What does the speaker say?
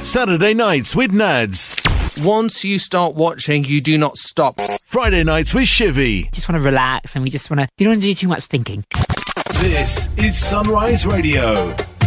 Saturday nights with Nads. Once you start watching, you do not stop. Friday nights with Shivy. Just want to relax and we don't want to do too much thinking. This is Sunrise Radio.